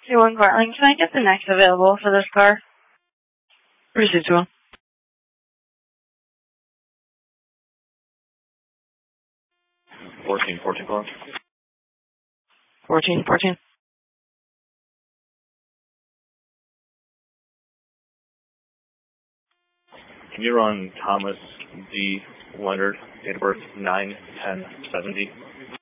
C1 Gartling, can I get the next available for this car? Received 2-1. 14 call. 14. Can you run Thomas D. Leonard, date of birth 9/10/70,